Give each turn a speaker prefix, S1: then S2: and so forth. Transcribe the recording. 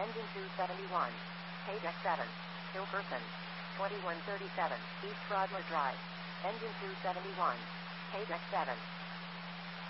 S1: Engine 271. Page X7. Hillperson. 2137, East Broadmoor Drive. Engine 271. Page X7.